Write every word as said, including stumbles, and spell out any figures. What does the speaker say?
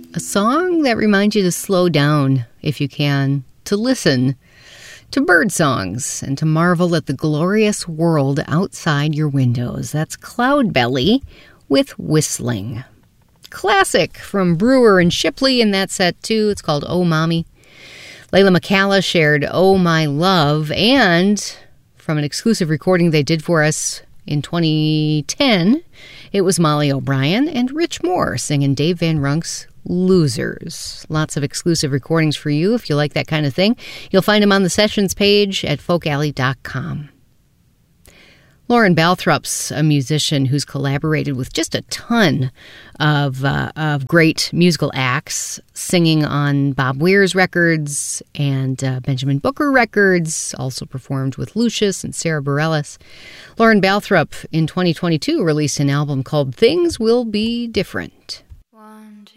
A song that reminds you to slow down, if you can, to listen to bird songs and to marvel at the glorious world outside your windows. That's Cloudbelly with Whistling. Classic from Brewer and Shipley in that set, too. It's called Oh Mommy. Layla McCalla shared Oh My Love, and from an exclusive recording they did for us in twenty ten, it was Molly O'Brien and Rich Moore singing Dave Van Runk's Losers. Lots of exclusive recordings for you if you like that kind of thing. You'll find them on the sessions page at folk alley dot com. Lauren Balthrup's a musician who's collaborated with just a ton of uh, of great musical acts, singing on Bob Weir's records and uh, Benjamin Booker records, also performed with Lucius and Sarah Bareilles. Lauren Balthrup in twenty twenty-two released an album called Things Will Be Different.